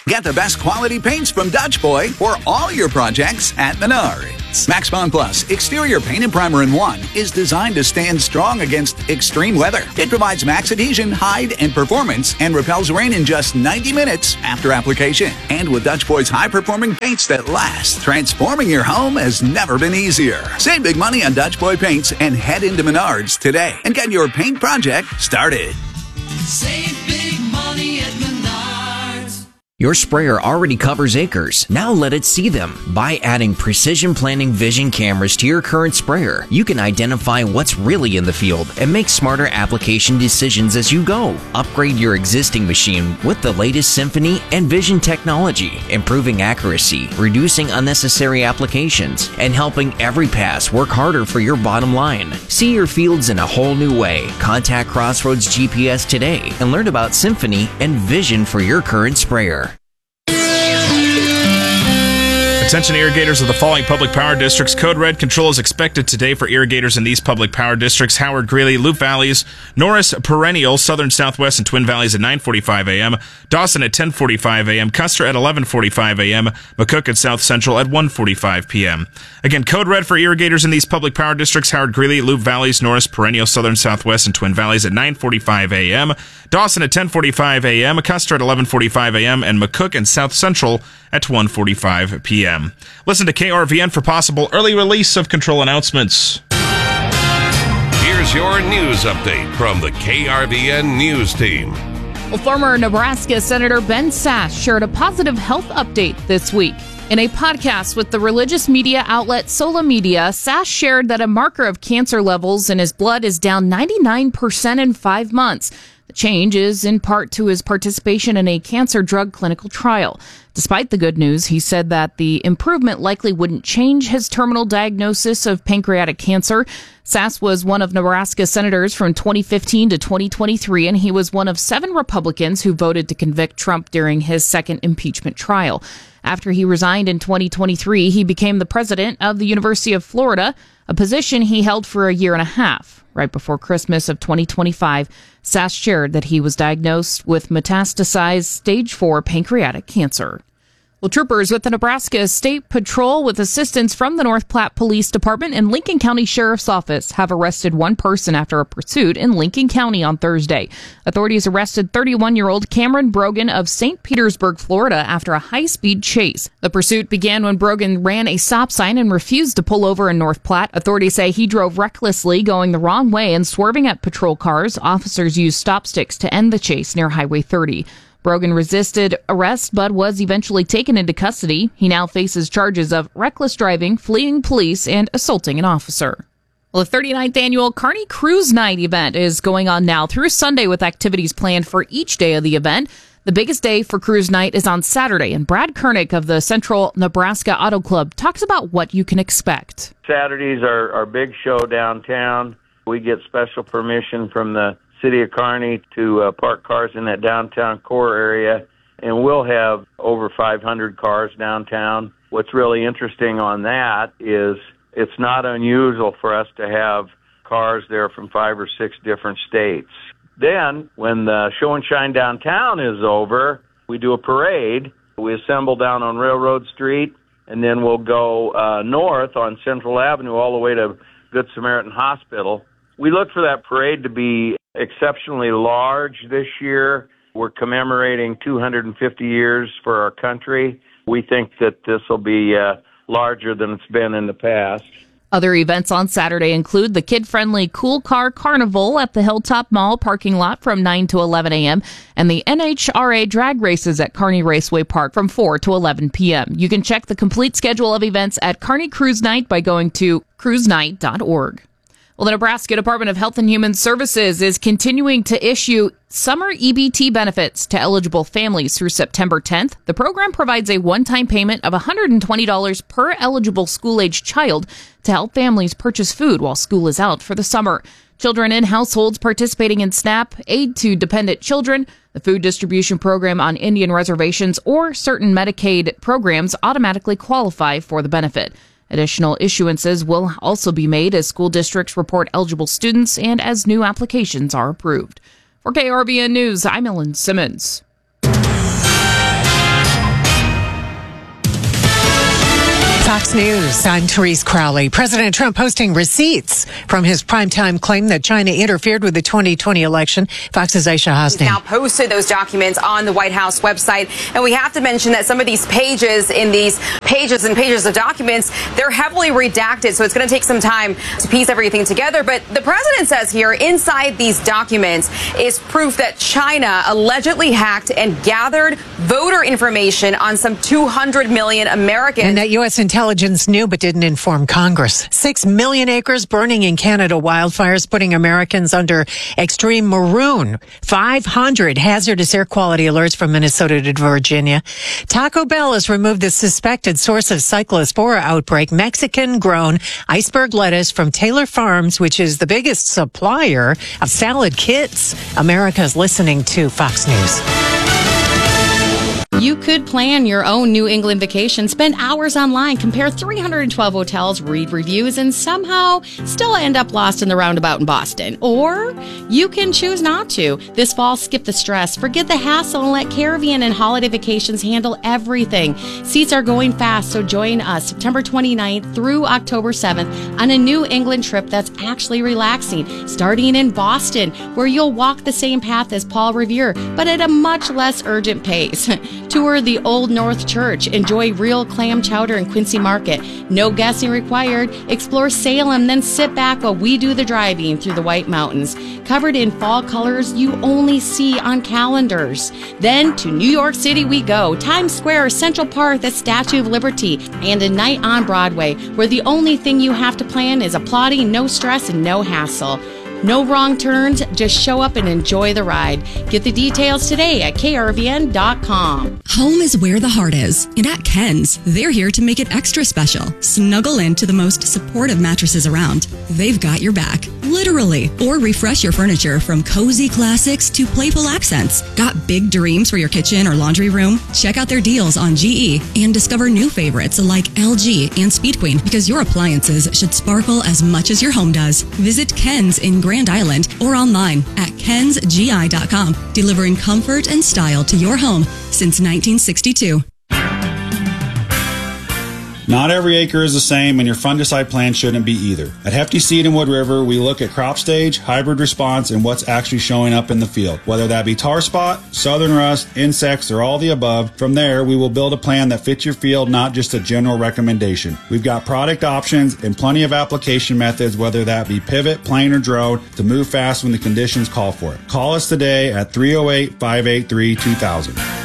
Get the best quality paints from Dutch Boy for all your projects at Menards. Max Bond Plus Exterior Paint and Primer in 1 is designed to stand strong against extreme weather. It provides max adhesion, hide, and performance and repels rain in just 90 minutes after application. And with Dutch Boy's high-performing paints that last, transforming your home has never been easier. Save big money on Dutch Boy paints and head into Menards today and get your paint project started. Save big money at Menards. Your sprayer already covers acres. Now let it see them. By adding Precision Planting Vision cameras to your current sprayer, you can identify what's really in the field and make smarter application decisions as you go. Upgrade your existing machine with the latest Symphony and Vision technology, improving accuracy, reducing unnecessary applications, and helping every pass work harder for your bottom line. See your fields in a whole new way. Contact Crossroads GPS today and learn about Symphony and Vision for your current sprayer. Attention irrigators of the following public power districts. Code Red control is expected today for irrigators in these public power districts: Howard, Greeley, Loup Valleys, Norris, Perennial, Southern Southwest, and Twin Valleys at 9:45 a.m., Dawson at 10:45 a.m., Custer at 11:45 a.m., McCook at South Central at 1:45 p.m. Again, Code Red for irrigators in these public power districts: Howard, Greeley, Loup Valleys, Norris, Perennial, Southern Southwest, and Twin Valleys at 9:45 a.m., Dawson at 10:45 a.m., Custer at 11:45 a.m., and McCook and South Central at 1:45 p.m. Listen to KRVN for possible early release of control announcements. Here's your news update from the KRVN News Team. Well, former Nebraska Senator Ben Sasse shared a positive health update this week. In a podcast with the religious media outlet Sola Media, Sasse shared that a marker of cancer levels in his blood is down 99% in 5 months. The change is in part to his participation in a cancer drug clinical trial. Despite the good news, he said that the improvement likely wouldn't change his terminal diagnosis of pancreatic cancer. Sasse was one of Nebraska's senators from 2015 to 2023, and he was one of 7 Republicans who voted to convict Trump during his second impeachment trial. After he resigned in 2023, he became the president of the University of Florida, a position he held for a year and a half. Right before Christmas of 2025, Sasse shared that he was diagnosed with metastasized stage 4 pancreatic cancer. Well, troopers with the Nebraska State Patrol, with assistance from the North Platte Police Department and Lincoln County Sheriff's Office, have arrested one person after a pursuit in Lincoln County on Thursday. Authorities arrested 31-year-old Cameron Brogan of St. Petersburg, Florida, after a high-speed chase. The pursuit began when Brogan ran a stop sign and refused to pull over in North Platte. Authorities say he drove recklessly, going the wrong way and swerving at patrol cars. Officers used stop sticks to end the chase near Highway 30. Brogan resisted arrest but was eventually taken into custody. He now faces charges of reckless driving, fleeing police, and assaulting an officer. Well, the 39th annual Kearney Cruise Night event is going on now through Sunday with activities planned for each day of the event. The biggest day for Cruise Night is on Saturday, and Brad Kernick of the Central Nebraska Auto Club talks about what you can expect. Saturdays are our big show downtown. We get special permission from the City of Kearney to park cars in that downtown core area, and we'll have over 500 cars downtown. What's really interesting on that is it's not unusual for us to have cars there from 5 or 6 different states. Then, when the show and shine downtown is over, we do a parade. We assemble down on Railroad Street, and then we'll go north on Central Avenue all the way to Good Samaritan Hospital. We look for that parade to be exceptionally large this year. We're commemorating 250 years for our country. We think that this will be larger than it's been in the past. Other events on Saturday include the kid-friendly Cool Car Carnival at the Hilltop Mall parking lot from 9 to 11 a.m. and the NHRA drag races at Kearney Raceway Park from 4 to 11 p.m. You can check the complete schedule of events at Kearney Cruise Night by going to cruisenight.org. Well, the Nebraska Department of Health and Human Services is continuing to issue summer EBT benefits to eligible families through September 10th. The program provides a one-time payment of $120 per eligible school-age child to help families purchase food while school is out for the summer. Children in households participating in SNAP, Aid to Dependent Children, the food distribution program on Indian reservations, or certain Medicaid programs automatically qualify for the benefit. Additional issuances will also be made as school districts report eligible students and as new applications are approved. For KRVN News, I'm Ellen Simmons. Fox News, I'm Therese Crowley. President Trump posting receipts from his primetime claim that China interfered with the 2020 election. Fox's Aisha Hosni. Now posted those documents on the White House website. And we have to mention that some of these pages in these pages and pages of documents, they're heavily redacted. So it's going to take some time to piece everything together. But the president says here inside these documents is proof that China allegedly hacked and gathered voter information on some 200 million Americans. And that U.S. intelligence knew but didn't inform Congress. 6 million acres burning in Canada wildfires, putting Americans under extreme maroon. 500 hazardous air quality alerts from Minnesota to Virginia. Taco Bell has removed the suspected source of Cyclospora outbreak, Mexican-grown iceberg lettuce from Taylor Farms, which is the biggest supplier of salad kits. America's listening to Fox News. You could plan your own New England vacation, spend hours online, compare 312 hotels, read reviews, and somehow still end up lost in the roundabout in Boston. Or you can choose not to. This fall, skip the stress, forget the hassle, and let Caribbean and Holiday Vacations handle everything. Seats are going fast, so join us September 29th through October 7th on a New England trip that's actually relaxing, starting in Boston, where you'll walk the same path as Paul Revere, but at a much less urgent pace. Tour the Old North Church. Enjoy real clam chowder in Quincy Market. No guessing required. Explore Salem, then sit back while we do the driving through the White Mountains. Covered in fall colors you only see on calendars. Then to New York City we go. Times Square, Central Park, the Statue of Liberty, and a night on Broadway, where the only thing you have to plan is applauding, no stress, and no hassle. No wrong turns, just show up and enjoy the ride. Get the details today at krvn.com. Home is where the heart is, and at Ken's, they're here to make it extra special. Snuggle into the most supportive mattresses around. They've got your back, literally. Or refresh your furniture from cozy classics to playful accents. Got big dreams for your kitchen or laundry room? Check out their deals on GE and discover new favorites like LG and Speed Queen, because your appliances should sparkle as much as your home does. Visit Ken's in Grand Island or online at kensgi.com, delivering comfort and style to your home since 1962. Not every acre is the same, and your fungicide plan shouldn't be either. At Hefty Seed in Wood River, we look at crop stage, hybrid response, and what's actually showing up in the field. Whether that be tar spot, southern rust, insects, or all the above, from there, we will build a plan that fits your field, not just a general recommendation. We've got product options and plenty of application methods, whether that be pivot, plane, or drone, to move fast when the conditions call for it. Call us today at 308-583-2000.